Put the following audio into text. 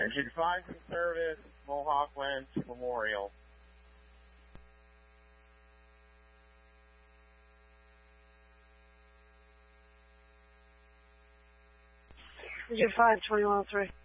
Engine 5 in service, Mohawk Land to Memorial. Engine 5, 2103.